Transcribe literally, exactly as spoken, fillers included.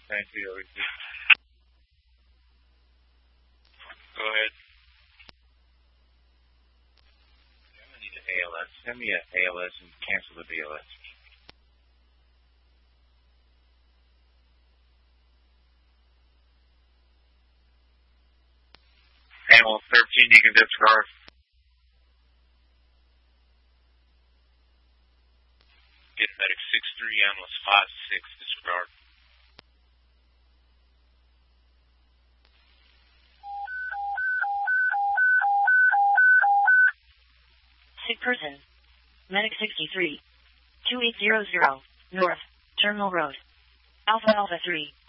Thank you. Go ahead. I'm going to need an A L S. Send me an A L S and cancel the B L S. Animal thirteen, you can disregard. Get medic six three, ambulance five six, disregard. Sick person. Medic sixty-three. two eight zero zero. North. Terminal Road. Alpha Alpha three.